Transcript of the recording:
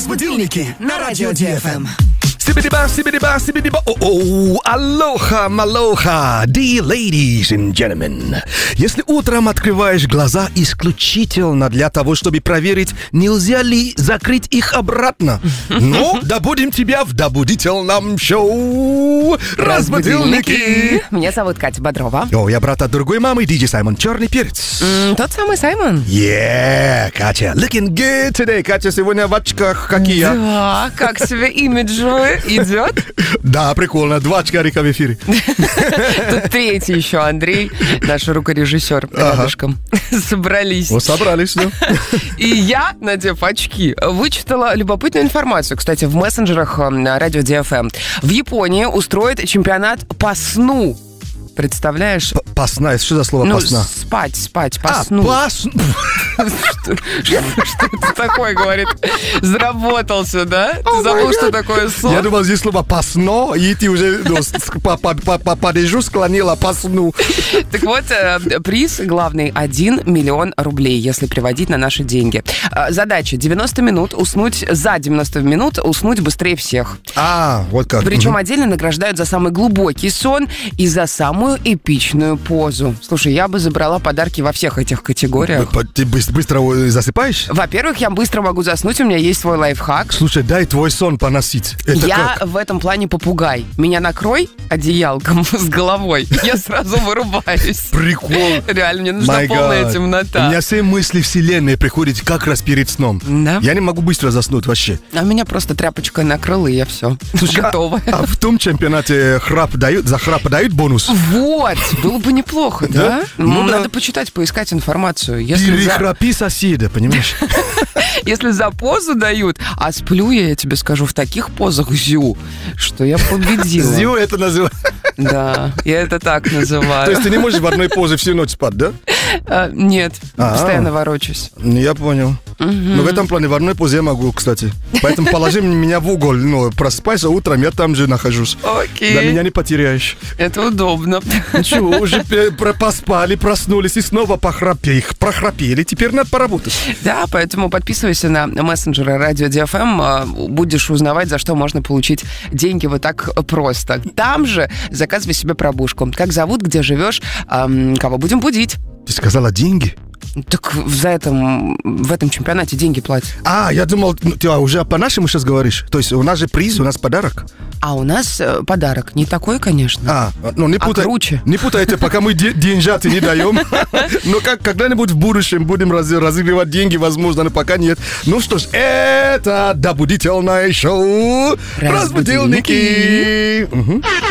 Разбудильники на радио ДФМ. Сибидиба. Алоха, малоха, dear ladies and gentlemen. Если утром открываешь глаза исключительно для того, чтобы проверить, нельзя ли закрыть их обратно, ну, добудем тебя в добудительном шоу «Разбудильники». Меня зовут Катя Бодрова. О, я брат от другой мамы, диджей Саймон Черный Перец. Тот самый Саймон. Катя, looking good today. Катя сегодня в очках, как и я. Да, как себе имиджевый идет. Да, прикольно. 2 очкарика в эфире. Тут третий еще Андрей, наш рукорежиссер, рядышком. Собрались. Вот собрались, да. И я, надев очки, вычитала любопытную информацию, кстати, в мессенджерах радио ДФМ. В Японии устроят чемпионат по сну. Представляешь? Пасна, что за слово пасна? Спать, по сну. Что это такое, говорит? Заработался, да? Ты забыл, что такое сон? Я думал, здесь слово пасно, и ты уже падежу склонила по сну. Так вот, приз главный 1 миллион рублей, если переводить на наши деньги. Задача 90 минут уснуть, за 90 минут уснуть быстрее всех. Вот как. Причем отдельно награждают за самый глубокий сон и за самую эпичную позу. Слушай, я бы забрала подарки во всех этих категориях. Ты быстро засыпаешь? Во-первых, я быстро могу заснуть, у меня есть свой лайфхак. Слушай, дай твой сон поносить. Я в этом плане попугай. Меня накрой одеялком с головой, я сразу вырубаюсь. Прикол. Реально, мне нужна полная темнота. У меня все мысли вселенной приходят как раз перед сном. Да? Я не могу быстро заснуть вообще. А меня просто тряпочкой накрыло, и я все. Слушай, готова. А в том чемпионате за храп дают бонус? Вот, было бы неплохо, да? Надо почитать, поискать информацию. Перехрапи соседа, понимаешь? Если за позу дают, а сплю я тебе скажу, в таких позах зю, что я победила. Зю это называют? Да, я это так называю. То есть ты не можешь в одной позе всю ночь спать, да? Нет, постоянно ворочусь. Я понял. Но в этом плане в одной позе я могу, кстати. Поэтому положи меня в угол, просыпайся утром, я там же нахожусь. Окей. Да меня не потеряешь. Это удобно. Ничего, уже поспали, проснулись и снова прохрапели. Теперь надо поработать. Да, поэтому подписывайся на мессенджеры радио ДФМ, будешь узнавать, за что можно получить деньги вот так просто. Там же заказывай себе пробужку. Как зовут, где живешь, кого будем будить. Ты сказала деньги? Так в этом чемпионате деньги платят. Я думал, ты уже по-нашему сейчас говоришь. То есть у нас же приз, у нас подарок. А у нас подарок не такой, конечно. Не путай, круче. Не путайте, пока мы деньжаты не даем. Но когда-нибудь в будущем будем разыгрывать деньги, возможно, но пока нет. Ну что ж, это добудительное шоу «Разбудильники».